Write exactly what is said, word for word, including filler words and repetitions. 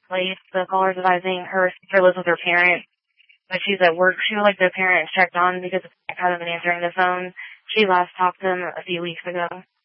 place. The caller's advising her sister lives with her parents, but she's at work. She would like the parents checked on because the parents haven't been answering the phone. She last talked to them a few weeks ago.